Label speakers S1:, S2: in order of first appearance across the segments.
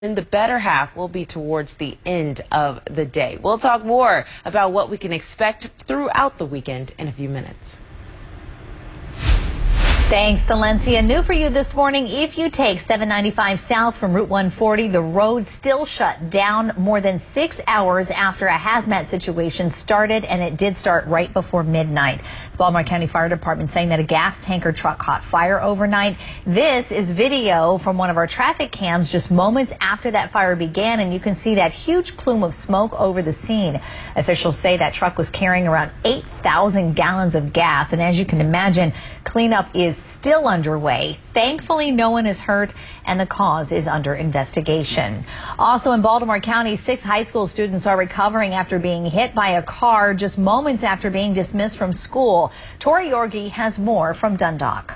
S1: And the better half will be towards the end of the day. We'll talk more about what we can expect throughout the weekend in a few minutes.
S2: Thanks, Valencia. New for you this morning, if you take 795 south from Route 140, the road still shut down more than 6 hours after a hazmat situation started, and it did start right before midnight. The Baltimore County Fire Department saying that a gas tanker truck caught fire overnight. This is video from one of our traffic cams just moments after that fire began, and you can see that huge plume of smoke over the scene. Officials say that truck was carrying around 8,000 gallons of gas, and as you can imagine, cleanup is still underway. Thankfully, no one is hurt, and the cause is under investigation. Also in Baltimore County, 6 high school students are recovering after being hit by a car just moments after being dismissed from school. Tori Yorgi has more from Dundalk.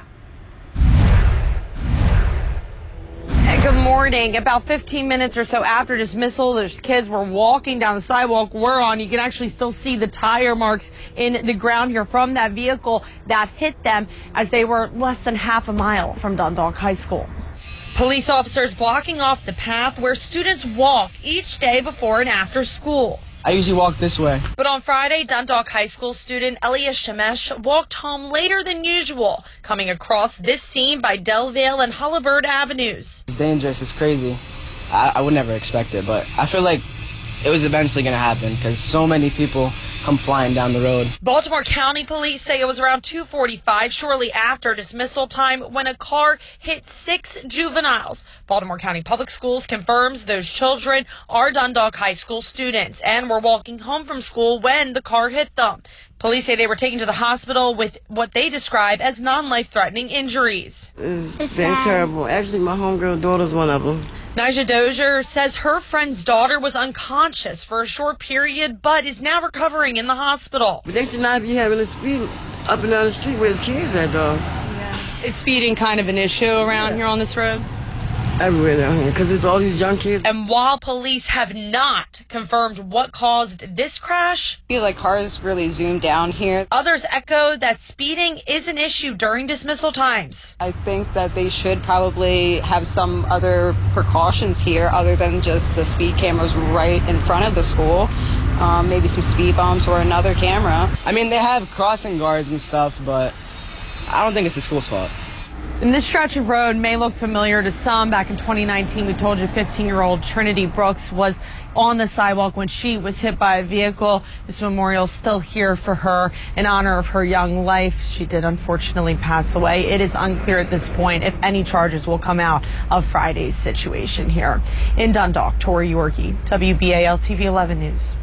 S3: Good morning. About 15 minutes or so after dismissal, those kids were walking down the sidewalk we're on. You can actually still see the tire marks in the ground here from that vehicle that hit them as they were less than half a mile from Dundalk High School. Police officers blocking off the path where students walk each day before and after school.
S4: I usually walk this way.
S3: But on Friday, Dundalk High School student Elias Shemesh walked home later than usual, coming across this scene by Delvale and Hullabird Avenues.
S4: It's dangerous. It's crazy. I would never expect it, but I feel like it was eventually going to happen because so many people come flying down the road.
S3: Baltimore County Police say it was around 2:45, shortly after dismissal time, when a car hit 6 juveniles. Baltimore County Public Schools confirms those children are Dundalk High School students and were walking home from school when the car hit them. Police say they were taken to the hospital with what they describe as non-life-threatening injuries.
S5: It's very terrible. Actually, my homegirl daughter's one of them.
S3: Naja Dozier says her friend's daughter was unconscious for a short period, but is now recovering in the hospital.
S5: But they should not be having a speed up and down the street where the kids at, dog.
S3: Yeah. Is speeding kind of an issue around here on this road?
S5: Everywhere down here, because it's all these young kids.
S3: And while police have not confirmed what caused this crash,
S6: I feel like cars really zoom down here.
S3: Others echo that speeding is an issue during dismissal times.
S6: I think that they should probably have some other precautions here other than just the speed cameras right in front of the school. Maybe some speed bumps or another camera.
S4: I mean, they have crossing guards and stuff, but I don't think it's the school's fault.
S3: And this stretch of road may look familiar to some. Back in 2019, we told you 15-year-old Trinity Brooks was on the sidewalk when she was hit by a vehicle. This memorial is still here for her in honor of her young life. She did unfortunately pass away. It is unclear at this point if any charges will come out of Friday's situation here. In Dundalk, Tori Yorgi, WBAL TV 11 News.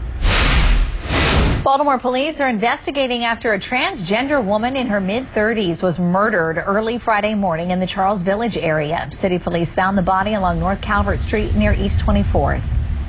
S2: Baltimore police are investigating after a transgender woman in her mid-30s was murdered early Friday morning in the Charles Village area. City police found the body along North Calvert Street near East 24th.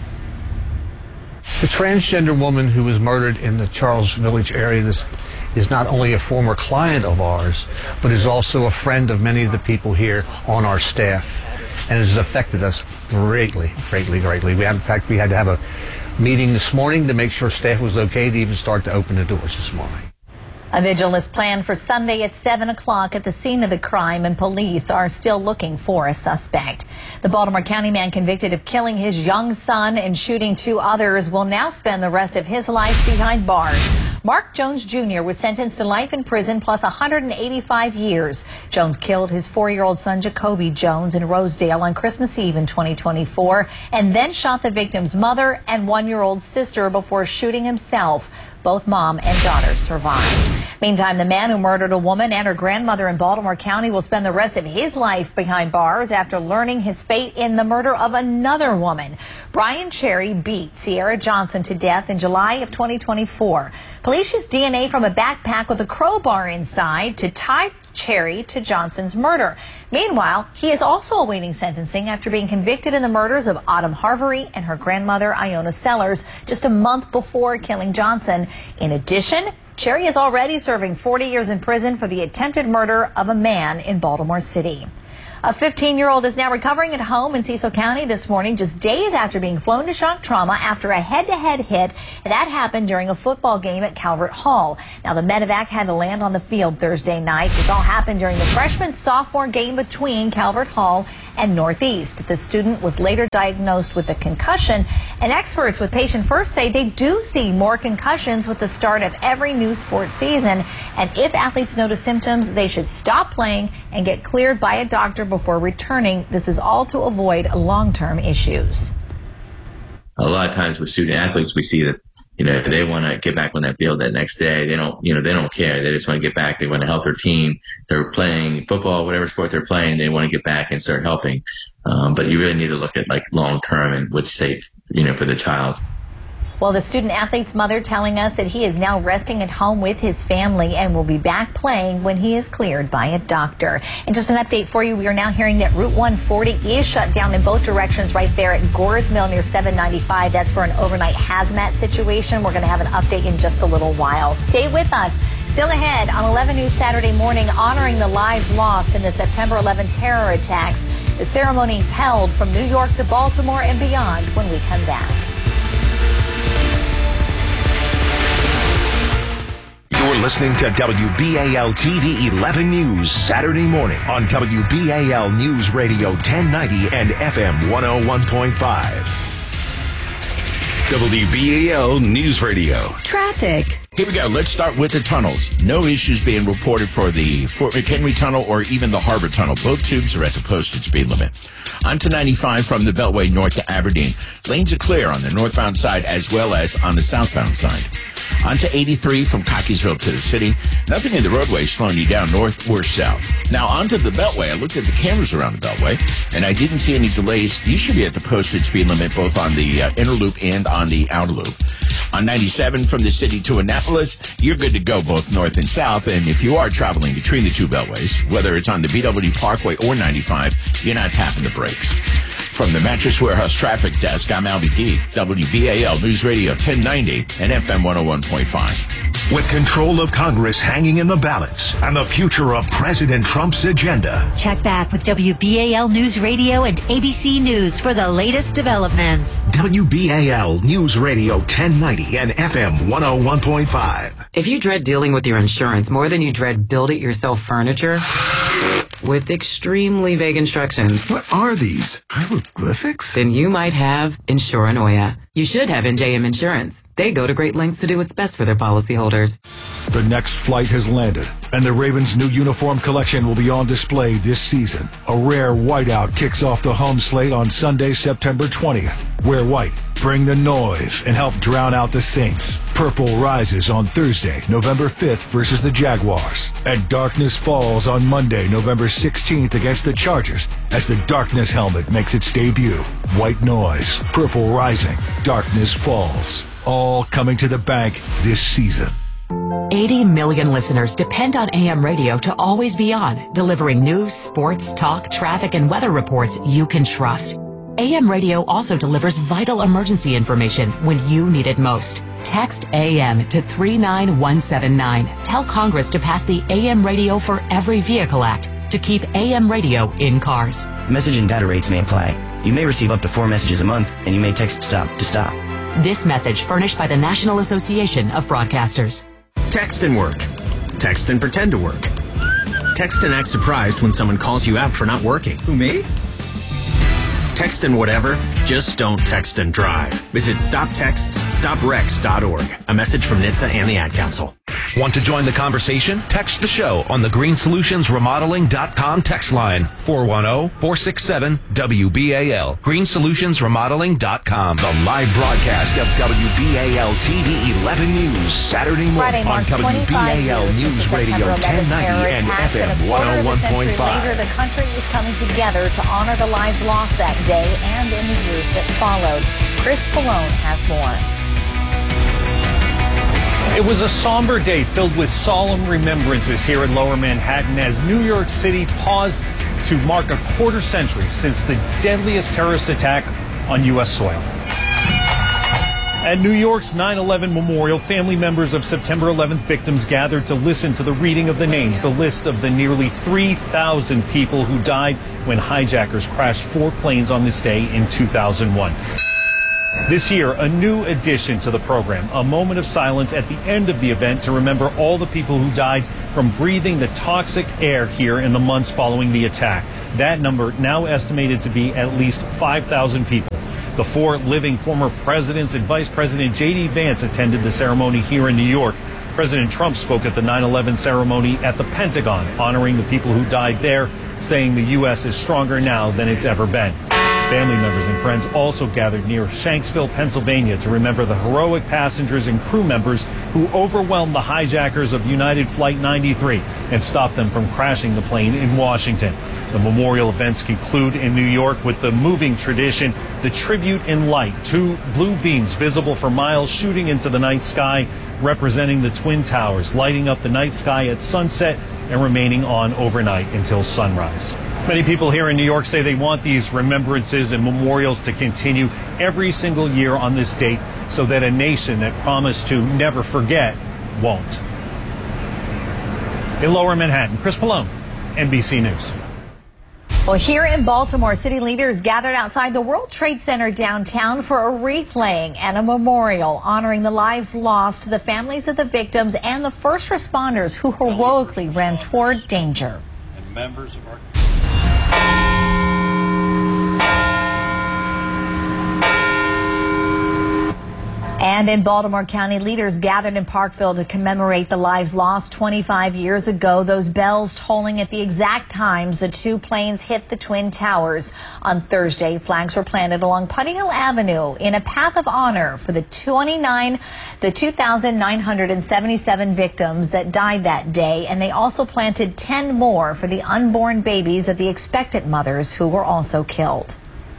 S7: The transgender woman who was murdered in the Charles Village area is not only a former client of ours, but is also a friend of many of the people here on our staff, and it has affected us greatly. We had to have a meeting this morning to make sure staff was okay to even start to open the doors this morning.
S2: A vigil is planned for Sunday at 7 o'clock at the scene of the crime, and police are still looking for a suspect. The Baltimore County man convicted of killing his young son and shooting 2 others will now spend the rest of his life behind bars. Mark Jones Jr. was sentenced to life in prison plus 185 years. Jones killed his 4-year-old son Jacoby Jones in Rosedale on Christmas Eve in 2024 and then shot the victim's mother and 1-year-old sister before shooting himself. Both mom and daughter survived. Meantime, the man who murdered a woman and her grandmother in Baltimore County will spend the rest of his life behind bars after learning his fate in the murder of another woman. Brian Cherry beat Sierra Johnson to death in July of 2024. Police used DNA from a backpack with a crowbar inside to tie Cherry to Johnson's murder. Meanwhile, he is also awaiting sentencing after being convicted in the murders of Autumn Harvery and her grandmother Iona Sellers just a month before killing Johnson. In addition, Cherry is already serving 40 years in prison for the attempted murder of a man in Baltimore City. A 15-year-old is now recovering at home in Cecil County this morning, just days after being flown to shock trauma after a head-to-head hit. That happened during a football game at Calvert Hall. Now, the medevac had to land on the field Thursday night. This all happened during the freshman-sophomore game between Calvert Hall and Northeast. The student was later diagnosed with a concussion, and experts with Patient First say they do see more concussions with the start of every new sports season. And if athletes notice symptoms, they should stop playing and get cleared by a doctor before returning. This is all to avoid long-term issues.
S8: A lot of times with student athletes, we see that, they want to get back on that field that next day. They don't care. They just want to get back. They want to help their team. They're playing football, whatever sport they're playing. They want to get back and start helping. But you really need to look at long term and what's safe, for the child.
S2: Well, the student athlete's mother telling us that he is now resting at home with his family and will be back playing when he is cleared by a doctor. And just an update for you, we are now hearing that Route 140 is shut down in both directions right there at Gores Mill near 795. That's for an overnight hazmat situation. We're going to have an update in just a little while. Stay with us. Still ahead on 11 News Saturday morning, honoring the lives lost in the September 11 terror attacks. The ceremonies held from New York to Baltimore and beyond when we come back.
S9: You're listening to WBAL TV 11 News Saturday morning on WBAL News Radio 1090 and FM 101.5. WBAL News Radio.
S10: Traffic. Here we go. Let's start with the tunnels. No issues being reported for the Fort McHenry Tunnel or even the Harbor Tunnel. Both tubes are at the posted speed limit. On to 95 from the Beltway north to Aberdeen. Lanes are clear on the northbound side as well as on the southbound side. On to 83 from Cockeysville to the city. Nothing in the roadway slowing you down north or south. Now on to the Beltway. I looked at the cameras around the Beltway, and I didn't see any delays. You should be at the posted speed limit both on the inner loop and on the outer loop. On 97 from the city to Annapolis, you're good to go both north and south. And if you are traveling between the two Beltways, whether it's on the BW Parkway or 95, you're not tapping the brakes. From the Mattress Warehouse Traffic Desk, I'm Albie D, WBAL News Radio 1090 and FM 101.5.
S9: With control of Congress hanging in the balance and the future of President Trump's agenda.
S11: Check back with WBAL News Radio and ABC News for the latest developments.
S9: WBAL News Radio 1090 and FM 101.5.
S12: If you dread dealing with your insurance more than you dread build-it-yourself furniture with extremely vague instructions.
S9: What are these? Hieroglyphics?
S12: Then you might have Insuranoia. You should have NJM Insurance. They go to great lengths to do what's best for their policyholders.
S13: The next flight has landed, and the Ravens' new uniform collection will be on display this season. A rare whiteout kicks off the home slate on Sunday, September 20th. Wear white, bring the noise, and help drown out the Saints. Purple rises on Thursday, November 5th versus the Jaguars. And darkness falls on Monday, November 16th against the Chargers as the darkness helmet makes its debut. White noise, purple rising, darkness falls. All coming to the bank this season.
S14: 80 million listeners depend on AM radio to always be on, delivering news, sports, talk, traffic, and weather reports you can trust. AM radio also delivers vital emergency information when you need it most. Text AM to 39179. Tell Congress to pass the AM Radio for Every Vehicle Act to keep AM radio in cars.
S15: Message and data rates may apply. You may receive up to 4 messages a month, and you may text STOP to stop.
S14: This message furnished by the National Association of Broadcasters.
S16: Text and work. Text and pretend to work. Text and act surprised when someone calls you out for not working.
S17: Who, me?
S16: Text and whatever, just don't text and drive. Visit StopTextsStopWrecks.org. A message from NHTSA and the Ad Council.
S18: Want to join the conversation? Text the show on the GreenSolutionsRemodeling.com text line 410-467-WBAL. GreenSolutionsRemodeling.com.
S9: The live broadcast of WBAL TV 11 News Saturday morning on WBAL News Radio 1090 and FM 101.5.
S2: Later, the country is coming together to honor the lives lost that day and in the years that followed. Chris Pallone has more.
S19: It was a somber day filled with solemn remembrances here in Lower Manhattan as New York City paused to mark a quarter century since the deadliest terrorist attack on U.S. soil. At New York's 9/11 memorial, family members of September 11th victims gathered to listen to the reading of the names, the list of the nearly 3,000 people who died when hijackers crashed 4 planes on this day in 2001. This year, a new addition to the program, a moment of silence at the end of the event to remember all the people who died from breathing the toxic air here in the months following the attack. That number now estimated to be at least 5,000 people. The 4 living former presidents and Vice President J.D. Vance attended the ceremony here in New York. President Trump spoke at the 9/11 ceremony at the Pentagon, honoring the people who died there, saying the U.S. is stronger now than it's ever been. Family members and friends also gathered near Shanksville, Pennsylvania to remember the heroic passengers and crew members who overwhelmed the hijackers of United Flight 93 and stopped them from crashing the plane in Washington. The memorial events conclude in New York with the moving tradition, the tribute in light, 2 blue beams visible for miles shooting into the night sky, representing the Twin Towers, lighting up the night sky at sunset and remaining on overnight until sunrise. Many people here in New York say they want these remembrances and memorials to continue every single year on this date so that a nation that promised to never forget won't. In Lower Manhattan, Chris Pallone, NBC News.
S2: Well, here in Baltimore, city leaders gathered outside the World Trade Center downtown for a wreath laying and a memorial honoring the lives lost to the families of the victims and the first responders who heroically ran toward danger.
S17: And members of our
S2: And in Baltimore County, leaders gathered in Parkville to commemorate the lives lost 25 years ago. Those bells tolling at the exact times the 2 planes hit the Twin Towers. On Thursday, flags were planted along Putney Hill Avenue in a path of honor for the 2,977 victims that died that day. And they also planted 10 more for the unborn babies of the expectant mothers who were also killed.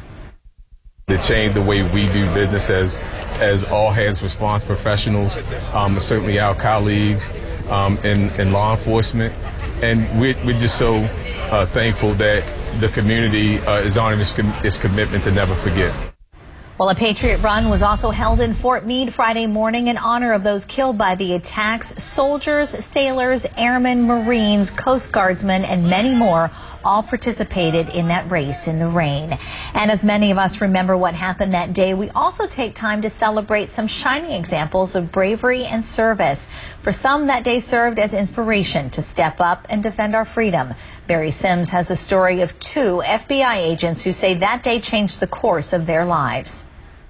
S20: To change the way we do business as all hands response professionals, certainly our colleagues in law enforcement. And we're just so thankful that the community is honoring its commitment to never forget.
S2: Well, a Patriot Run was also held in Fort Meade Friday morning in honor of those killed by the attacks. Soldiers, sailors, airmen, Marines, Coast Guardsmen, and many more all participated in that race in the rain. And as many of us remember what happened that day, we also take time to celebrate some shining examples of bravery and service. For some, that day served as inspiration to step up and defend our freedom. Barry Sims has a story of 2 FBI agents who say that day changed the course of their lives.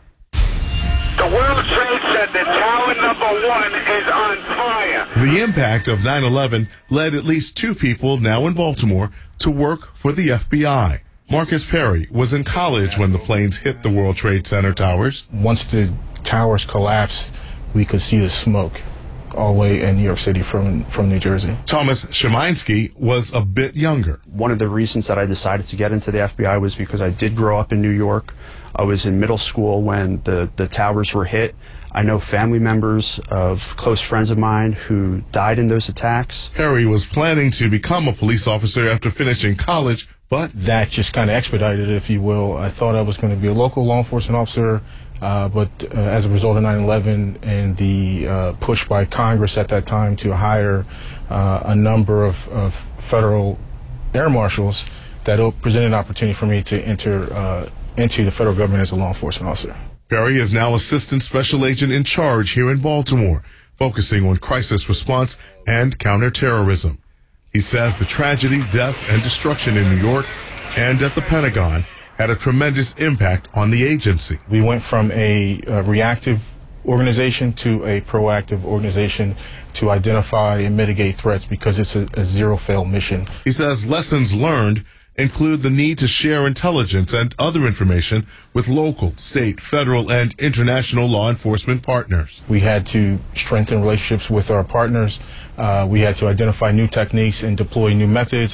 S21: The World Trade Center, Tower number 1 is on fire.
S22: The impact of 9/11 led at least 2 people now in Baltimore to work for the FBI. Marcus Perry was in college when the planes hit the World Trade Center towers.
S23: Once the towers collapsed, we could see the smoke all the way in New York City from New Jersey.
S22: Thomas Szymański was a bit younger.
S24: One of the reasons that I decided to get into the FBI was because I did grow up in New York. I was in middle school when the towers were hit. I know family members of close friends of mine who died in those attacks.
S22: Perry was planning to become a police officer after finishing college, but
S23: that just kind of expedited it, if you will. I thought I was going to be a local law enforcement officer, but as a result of 9/11 and the push by Congress at that time to hire a number of federal air marshals, that presented an opportunity for me to enter into the federal government as a law enforcement officer.
S22: Perry is now Assistant Special Agent in charge here in Baltimore, focusing on crisis response and counterterrorism. He says the tragedy, deaths, and destruction in New York and at the Pentagon had a tremendous impact on the agency.
S23: We went from a reactive organization to a proactive organization to identify and mitigate threats because it's a zero-fail mission.
S22: He says lessons learned include the need to share intelligence and other information with local, state, federal, and international law enforcement partners.
S23: We had to strengthen relationships with our partners. We had to identify new techniques and deploy new methods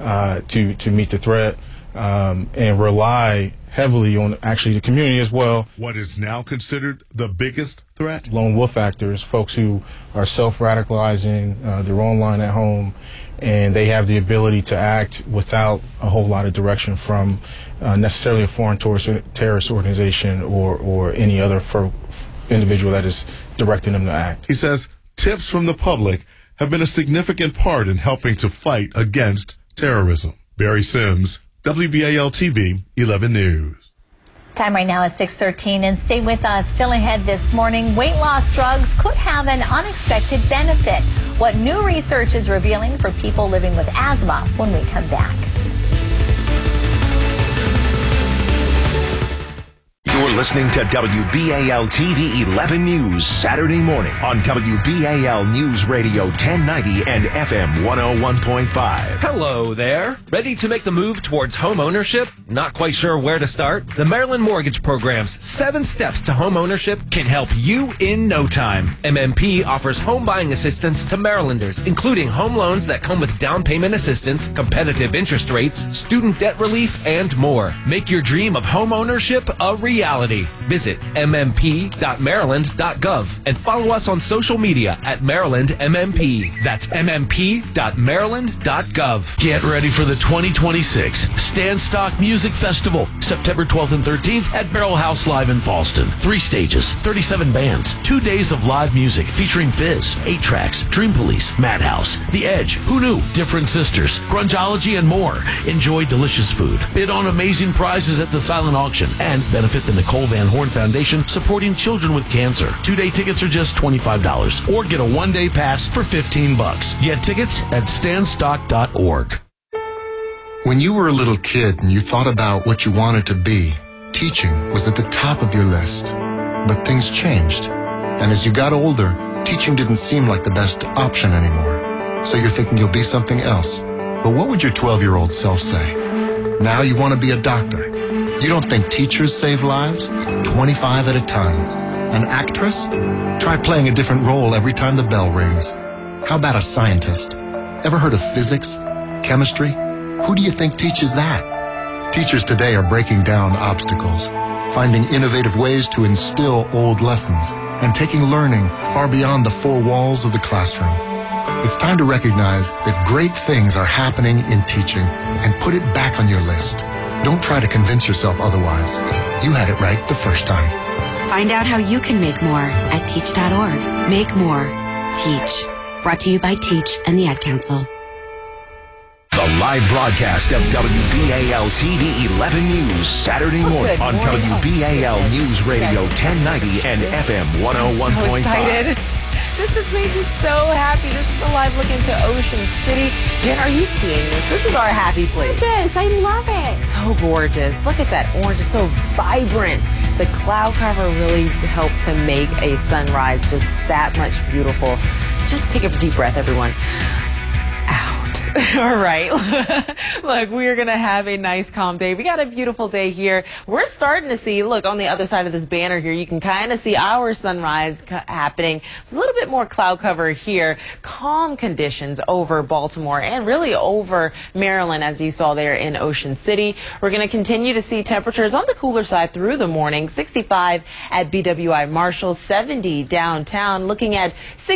S23: to meet the threat and rely heavily on actually the community as well.
S22: What is now considered the biggest threat?
S23: Lone wolf actors, folks who are self-radicalizing, they're online at home, and they have the ability to act without a whole lot of direction from necessarily a foreign terrorist organization or any other individual that is directing them to act.
S22: He says tips from the public have been a significant part in helping to fight against terrorism. Barry Sims, WBAL-TV 11 News.
S2: Time right now is 6:13, and stay with us. Still ahead this morning, weight loss drugs could have an unexpected benefit. What new research is revealing for people living with asthma when we come back.
S9: You're listening to WBAL TV 11 News Saturday morning on WBAL News Radio 1090 and FM 101.5.
S18: Hello there. Ready to make the move towards home ownership? Not quite sure where to start? The Maryland Mortgage Program's 7 steps to home ownership can help you in no time. MMP offers home buying assistance to Marylanders, including home loans that come with down payment assistance, competitive interest rates, student debt relief, and more. Make your dream of home ownership a reality. Visit mmp.maryland.gov and follow us on social media at Maryland MMP. That's mmp.maryland.gov.
S1: Get ready for the 2026 Standstock Music Festival, September 12th and 13th at Barrel House Live in Fallston. 3 stages, 37 bands, 2 days of live music featuring Fizz, 8 Tracks, Dream Police, Madhouse, The Edge, Who Knew, Different Sisters, Grungeology, and more. Enjoy delicious food, bid on amazing prizes at the silent auction, and benefit the Nicole Van Horn Foundation supporting children with cancer. 2-day tickets are just $25 or get a 1-day pass for $15. Get tickets at standstock.org.
S5: When you were a little kid and you thought about what you wanted to be, teaching was at the top of your list. But things changed. And as you got older, teaching didn't seem like the best option anymore. So you're thinking you'll be something else. But what would your 12-year-old self say? Now you want to be a doctor. You don't think teachers save lives? 25 at a time. An actress? Try playing a different role every time the bell rings. How about a scientist? Ever heard of physics? Chemistry? Who do you think teaches that? Teachers today are breaking down obstacles, finding innovative ways to instill old lessons, and taking learning far beyond the 4 walls of the classroom. It's time to recognize that great things are happening in teaching and put it back on your list. Don't try to convince yourself otherwise. You had it right the first time.
S6: Find out how you can make more at teach.org. Make more. Teach. Brought to you by Teach and the Ad Council.
S9: The live broadcast of WBAL TV 11 News Saturday morning on WBAL News Radio 1090 and FM 101.5.
S3: This just made me so happy. This is a live look into Ocean City. Jen, are you seeing this? This is our happy place.
S17: Gorgeous. I love it.
S3: So gorgeous. Look at that orange. It's so vibrant. The cloud cover really helped to make a sunrise just that much beautiful. Just take a deep breath, everyone. All right. Look, we're going to have a nice, calm day. We got a beautiful day here. We're starting to see, look, on the other side of this banner here, you can kind of see our sunrise happening. A little bit more cloud cover here. Calm conditions over Baltimore and really over Maryland, as you saw there in Ocean City. We're going to continue to see temperatures on the cooler side through the morning. 65 at BWI Marshall, 70 downtown, looking at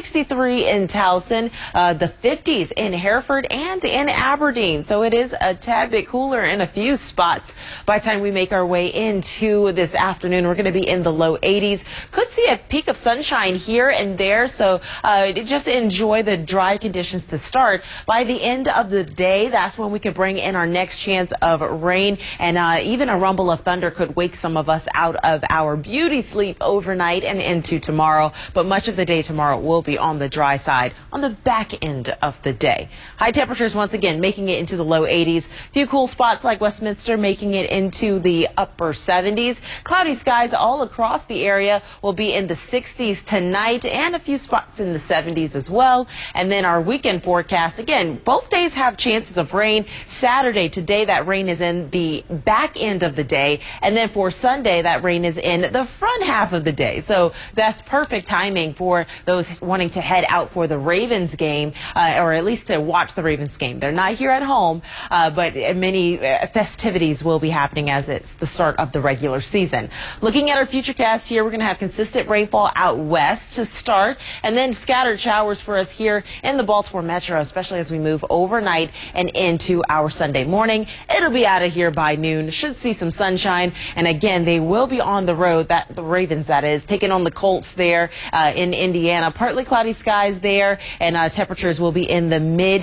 S3: 63 in Towson, the 50s in Hereford and in Aberdeen. So it is a tad bit cooler in a few spots. By the time we make our way into this afternoon, we're going to be in the low 80s. Could see a peak of sunshine here and there. So just enjoy the dry conditions to start. By the end of the day, that's when we could bring in our next chance of rain. And even a rumble of thunder could wake some of us out of our beauty sleep overnight and into tomorrow. But much of the day tomorrow will be on the dry side on the back end of the day. High temperatures once again making it into the low 80s. Few cool spots like Westminster making it into the upper 70s. Cloudy skies all across the area will be in the 60s tonight and a few spots in the 70s as well. And then our weekend forecast, again, both days have chances of rain. Saturday, today, that rain is in the back end of the day. And then for Sunday, that rain is in the front half of the day. So that's perfect timing for those wanting to head out for the Ravens game, or at least to watch the Ravens game. They're not here at home, but many festivities will be happening as it's the start of the regular season. Looking at our futurecast here, we're going to have consistent rainfall out west to start, and then scattered showers for us here in the Baltimore Metro, especially as we move overnight and into our Sunday morning. It'll be out of here by noon. Should see some sunshine, and again, they will be on the road, the Ravens that is, taking on the Colts there in Indiana. Partly cloudy skies there, and temperatures will be in the mid 80s.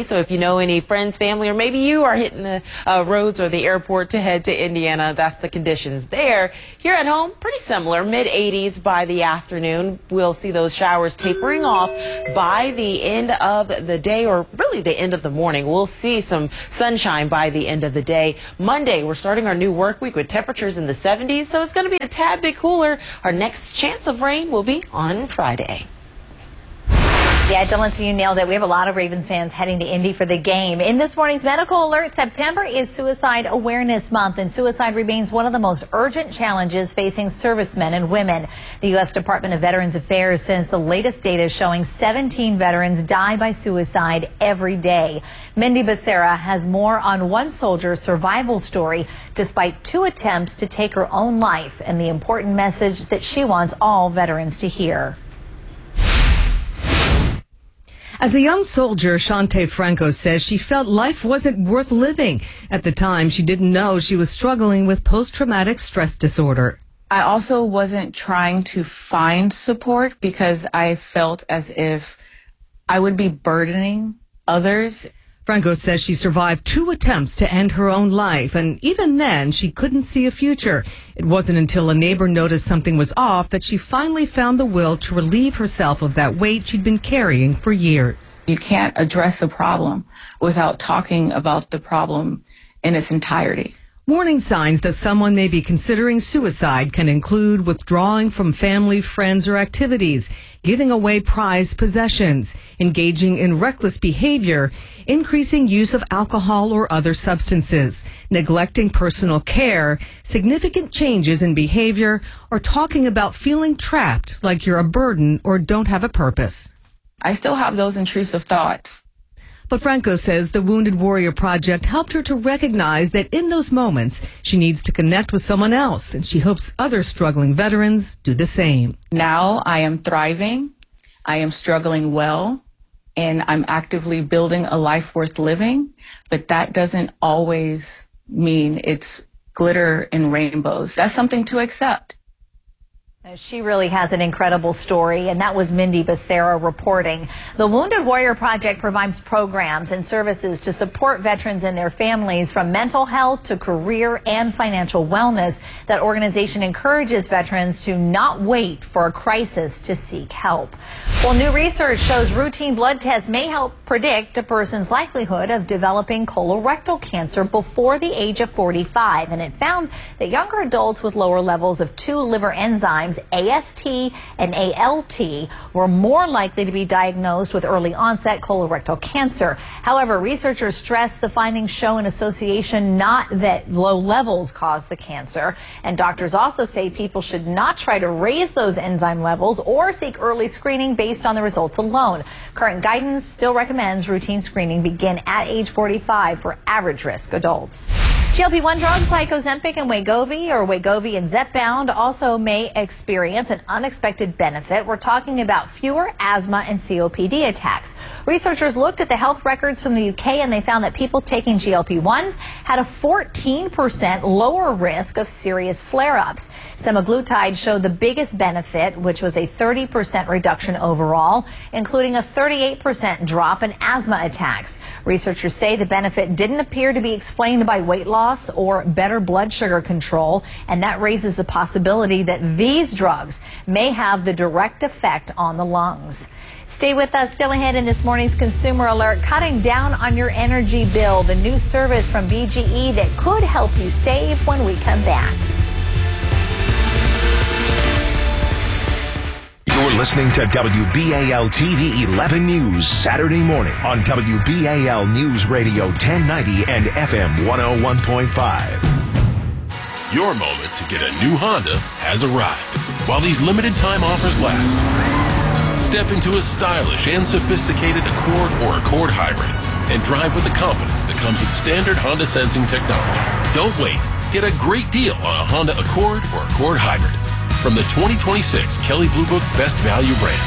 S4: So if you know any friends, family, or maybe you are hitting the roads or the airport to head to Indiana, that's the conditions there. Here at home, pretty similar, mid-80s by the afternoon. We'll see those showers tapering off by the end of the day, or really the end of the morning. We'll see some sunshine by the end of the day. Monday, we're starting our new work week with temperatures in the 70s, so it's going to be a tad bit cooler. Our next chance of rain will be on Friday.
S2: Yeah, Dylan, so you nailed it. We have a lot of Ravens fans heading to Indy for the game. In this morning's medical alert, September is Suicide Awareness Month, and suicide remains one of the most urgent challenges facing servicemen and women. The U.S. Department of Veterans Affairs says the latest data is showing 17 veterans die by suicide every day. Mindy Becerra has more on one soldier's survival story despite 2 attempts to take her own life, and the important message that she wants all veterans to hear.
S7: As a young soldier, Shante Franco says she felt life wasn't worth living. At the time, she didn't know she was struggling with post-traumatic stress disorder.
S8: I also wasn't trying to find support because I felt as if I would be burdening others.
S7: Franco says she survived 2 attempts to end her own life, and even then, she couldn't see a future. It wasn't until a neighbor noticed something was off that she finally found the will to relieve herself of that weight she'd been carrying for years.
S8: You can't address a problem without talking about the problem in its entirety.
S7: Warning signs that someone may be considering suicide can include withdrawing from family, friends, or activities, giving away prized possessions, engaging in reckless behavior, increasing use of alcohol or other substances, neglecting personal care, significant changes in behavior, or talking about feeling trapped like you're a burden or don't have a purpose.
S8: I still have those intrusive thoughts.
S7: But Franco says the Wounded Warrior Project helped her to recognize that in those moments, she needs to connect with someone else, and she hopes other struggling veterans do the same.
S8: Now I am thriving, I am struggling well, and I'm actively building a life worth living, but that doesn't always mean it's glitter and rainbows. That's something to accept.
S2: She really has an incredible story, and that was Mindy Becerra reporting. The Wounded Warrior Project provides programs and services to support veterans and their families, from mental health to career and financial wellness. That organization encourages veterans to not wait for a crisis to seek help. Well, new research shows routine blood tests may help predict a person's likelihood of developing colorectal cancer before the age of 45, and it found that younger adults with lower levels of 2 liver enzymes, AST and ALT, were more likely to be diagnosed with early onset colorectal cancer. However, researchers stress the findings show an association, not that low levels cause the cancer. And doctors also say people should not try to raise those enzyme levels or seek early screening based on the results alone. Current guidance still recommends routine screening begin at age 45 for average risk adults. GLP-1 drugs like Ozempic and Wegovy and Zepbound also may experience an unexpected benefit. We're talking about fewer asthma and COPD attacks. Researchers looked at the health records from the UK, and they found that people taking GLP-1s had a 14% lower risk of serious flare-ups. Semaglutide showed the biggest benefit, which was a 30% reduction overall, including a 38% drop in asthma attacks. Researchers say the benefit didn't appear to be explained by weight loss or better blood sugar control, and that raises the possibility that these drugs may have the direct effect on the lungs. Stay with us. Still ahead in this morning's Consumer Alert, cutting down on your energy bill, the new service from BGE that could help you save when we come back.
S9: You're listening to WBAL TV 11 News Saturday morning on WBAL News Radio 1090 and FM 101.5.
S17: Your moment to get a new Honda has arrived. While these limited time offers last, step into a stylish and sophisticated Accord or Accord Hybrid and drive with the confidence that comes with standard Honda sensing technology. Don't wait. Get a great deal on a Honda Accord or Accord Hybrid from the 2026 Kelley Blue Book Best Value brand.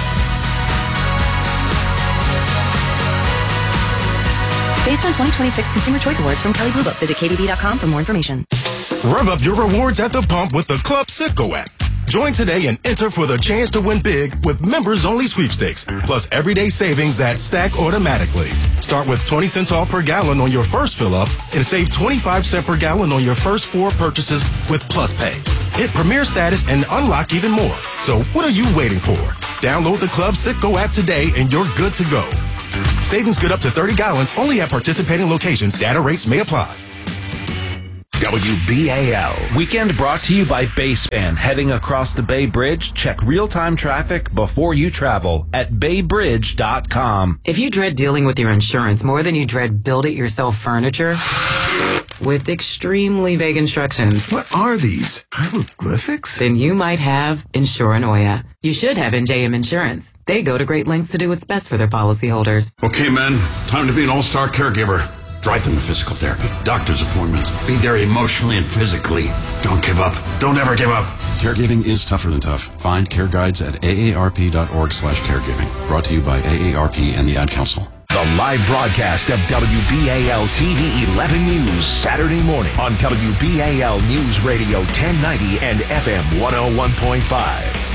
S6: Based on 2026 Consumer Choice Awards from Kelley Blue Book. Visit KBB.com for more information.
S25: Rev up your rewards at the pump with the Club Citgo app.
S10: Join today and enter for the chance to win big with members-only sweepstakes, plus everyday savings that stack automatically. Start with 20 cents off per gallon on your first fill-up and save 25 cents per gallon on your first 4 purchases with Plus Pay. Hit Premier status and unlock even more. So what are you waiting for? Download the Club Citgo app today and you're good to go. Savings good up to 30 gallons only at participating locations. Data rates may apply.
S9: WBAL.
S18: Weekend brought to you by Bayspan. Heading across the Bay Bridge, check real-time traffic before you travel at baybridge.com.
S14: If you dread dealing with your insurance more than you dread build-it-yourself furniture with extremely vague instructions.
S9: What are these? Hieroglyphics?
S14: Then you might have Insuranoia. You should have NJM Insurance. They go to great lengths to do what's best for their policyholders.
S11: Okay, men, time to be an all-star caregiver. Drive them to physical therapy, doctor's appointments. Be there emotionally and physically. Don't give up. Don't ever give up.
S12: Caregiving is tougher than tough. Find care guides at aarp.org/caregiving. Brought to you by AARP and the Ad Council.
S9: The live broadcast of WBAL TV 11 News Saturday morning on WBAL News Radio 1090 and FM 101.5.